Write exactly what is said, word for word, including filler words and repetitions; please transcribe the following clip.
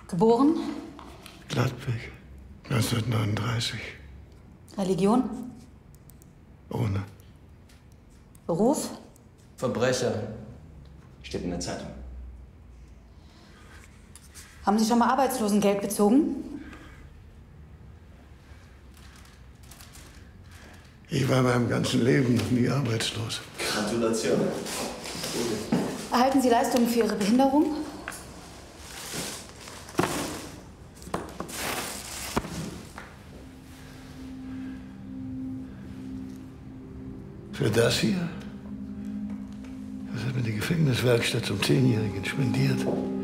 Geboren? Gladbeck, neunzehnhundertneununddreißig. Religion? Ohne. Beruf? Verbrecher. Steht in der Zeitung. Haben Sie schon mal Arbeitslosengeld bezogen? Ich war meinem ganzen Leben noch nie arbeitslos. Gratulation. Erhalten Sie Leistungen für Ihre Behinderung? Für das hier? Das hat mir die Gefängniswerkstatt zum Zehnjährigen spendiert.